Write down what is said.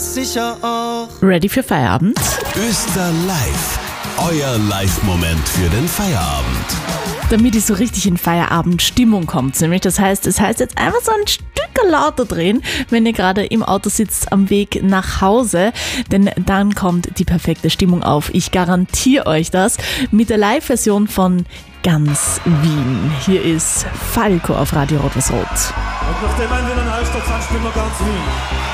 das sicher auch. Ready für Feierabend? Öster Live. Euer Live-Moment für den Feierabend. Damit ich so richtig in Feierabendstimmung kommt, nämlich das heißt jetzt einfach so ein Stück lauter drehen, wenn ihr gerade im Auto sitzt am Weg nach Hause, denn dann kommt die perfekte Stimmung auf. Ich garantiere euch das mit der Live-Version von Ganz Wien. Hier ist Falco auf Radio Rot-Was-Rot. Und nachdem wir in Neustadt sind, spielen wir Ganz Wien.